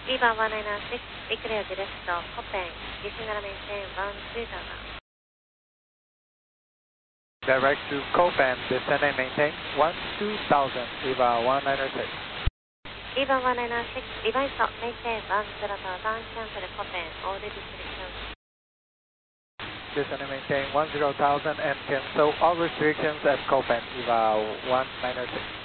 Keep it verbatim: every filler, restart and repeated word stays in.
EVA one nine six, declare direct to Copen, descend and maintain one two thousand. Direct to Copen, descend and maintain one two thousand, EVA one nine six. EVA one nine six, device to maintain one zero thousand, cancel Copen, all the restrictions. Descend and maintain one zero thousand and cancel all restrictions at Copen, EVA one nine six.